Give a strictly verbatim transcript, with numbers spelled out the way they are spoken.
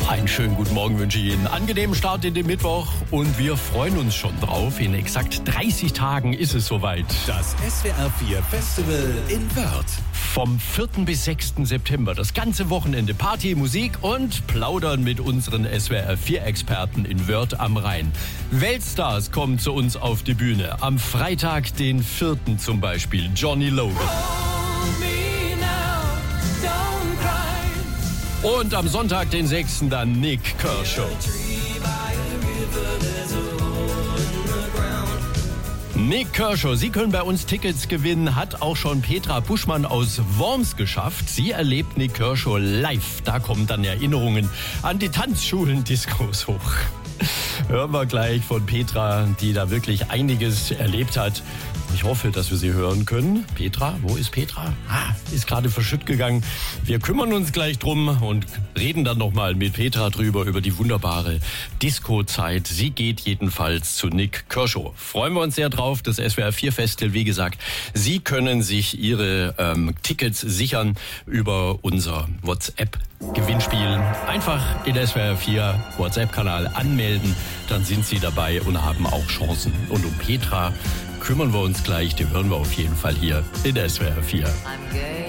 Einen schönen guten Morgen wünsche ich Ihnen. Angenehmen Start in den Mittwoch und wir freuen uns schon drauf. In exakt dreißig Tagen ist es soweit. Das S W R vier Festival in Wörth. Vom vierten bis sechsten September. Das ganze Wochenende Party, Musik und Plaudern mit unseren S W R vier Experten in Wörth am Rhein. Weltstars kommen zu uns auf die Bühne. Am Freitag, den vierten zum Beispiel, Johnny Logan. Und am Sonntag, den sechsten dann Nik Kershaw. Nik Kershaw, Sie können bei uns Tickets gewinnen, hat auch schon Petra Buschmann aus Worms geschafft. Sie erlebt Nik Kershaw live. Da kommen dann Erinnerungen an die Tanzschulen-Diskos hoch. Hören wir gleich von Petra, die da wirklich einiges erlebt hat. Ich hoffe, dass wir sie hören können. Petra, wo ist Petra? Ah, ist gerade verschütt gegangen. Wir kümmern uns gleich drum und reden dann nochmal mit Petra drüber, über die wunderbare Disco-Zeit. Sie geht jedenfalls zu Nik Kershaw. Freuen wir uns sehr drauf. Das S W R vier Festival, wie gesagt, Sie können sich Ihre ähm, Tickets sichern über unser WhatsApp-Gewinnspiel. Einfach in S W R vier WhatsApp-Kanal anmelden, dann sind Sie dabei und haben auch Chancen. Und um Petra kümmern wir uns gleich, die hören wir auf jeden Fall hier in S W R vier.